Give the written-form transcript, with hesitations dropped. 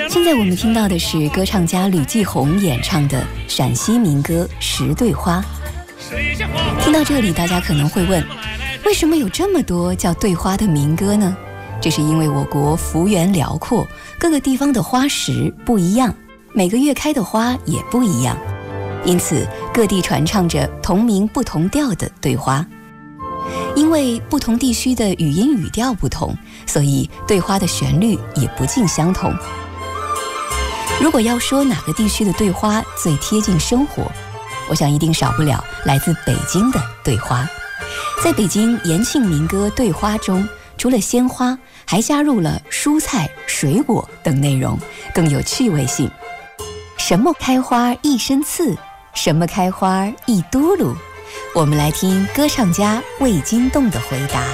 现在我们听到的是歌唱家吕继红演唱的陕西民歌《十对花》。听到这里，大家可能会问，为什么有这么多叫对花的民歌呢？这是因为我国幅员辽阔，各个地方的花时不一样，每个月开的花也不一样，因此各地传唱着同名不同调的对花。因为不同地区的语音语调不同，所以对花的旋律也不尽相同。如果要说哪个地区的对花最贴近生活，我想一定少不了来自北京的对花。在北京延庆民歌对花中，除了鲜花，还加入了蔬菜、水果等内容，更有趣味性。什么开花一身刺，什么开花一嘟噜？我们来听歌唱家魏金栋的回答。